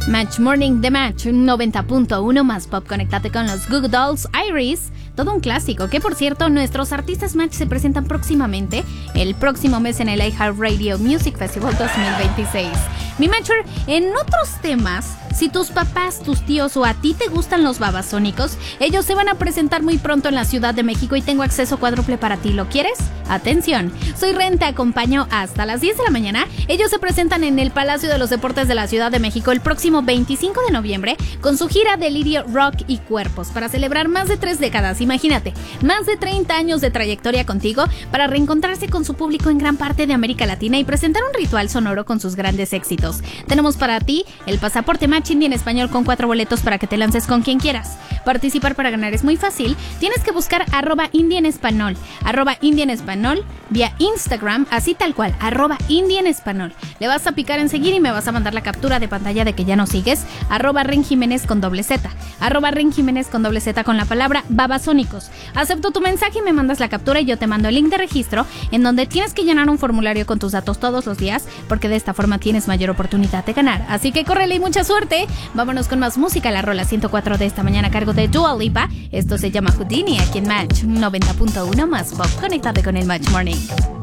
Match Morning de Match 90.1 más pop. Conéctate con los Goo Goo Dolls, Iris, todo un clásico. Que por cierto, nuestros artistas Match se presentan próximamente, el próximo mes en el iHeartRadio Music Festival 2026. Mi Matcher, en otros temas, si tus papás, tus tíos o a ti te gustan los babasónicos, ellos se van a presentar muy pronto en la Ciudad de México y tengo acceso cuádruple para ti. ¿Lo quieres? Atención, soy Ren, te acompaño hasta las 10 de la mañana. Ellos se presentan en el Palacio de los Deportes de la Ciudad de México el próximo 25 de noviembre con su gira Delirio Rock y Cuerpos para celebrar más de 3 décadas. Imagínate, más de 30 años de trayectoria contigo para reencontrarse con su público en gran parte de América Latina y presentar un ritual sonoro con sus grandes éxitos. Tenemos para ti el pasaporte Match Indie en español con 4 boletos para que te lances con quien quieras. Participar para ganar es muy fácil. Tienes que buscar @Indie en español, @Indie en español vía Instagram, así tal cual, @Indie en español. Le vas a picar en seguir y me vas a mandar la captura de pantalla de que ya nos sigues, @Ren Jiménez con doble Z, @Ren Jiménez con doble Z con la palabra babasónicos. Acepto tu mensaje y me mandas la captura y yo te mando el link de registro en donde tienes que llenar un formulario con tus datos todos los días porque de esta forma tienes mayor oportunidad de ganar. Así que córrele y mucha suerte. Vámonos con más música. La rola 104 de esta mañana a cargo de Dua Lipa. Esto se llama Houdini aquí en Match 90.1 más pop. Conéctate con el Match Morning.